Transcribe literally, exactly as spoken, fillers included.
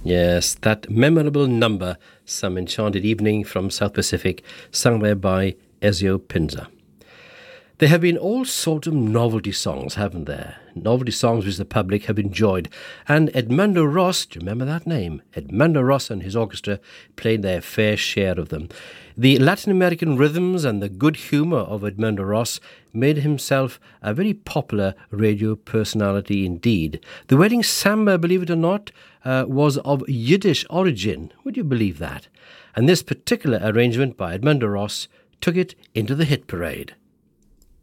Yes, that memorable number, Some Enchanted Evening from South Pacific, sung there by Ezio Pinza. There have been all sorts of novelty songs, haven't there? Novelty songs which the public have enjoyed. And Edmundo Ross, do you remember that name? Edmundo Ross and his orchestra played their fair share of them. The Latin American rhythms and the good humour of Edmundo Ross made himself a very popular radio personality indeed. The wedding samba, believe it or not, uh, was of Yiddish origin. Would you believe that? And this particular arrangement by Edmundo Ross took it into the hit parade.